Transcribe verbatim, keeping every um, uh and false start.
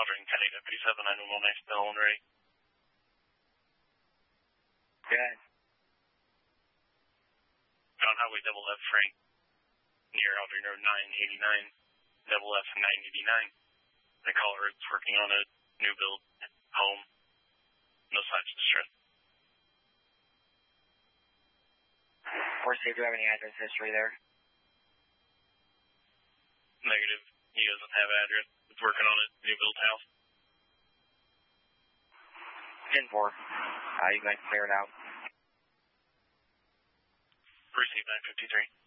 Aldrin County Deputy seven nine one one still on ready. Go ahead. On Highway double F Frank, near Aldrin Road nine eighty-nine, double F nine eighty-nine. The caller is working on a new build home. No signs of distress. four C, do you have any address history there? Negative. He doesn't have address. It's working on a new build house. ten four. Uh, you can clear it out. Receive nine fifty-three.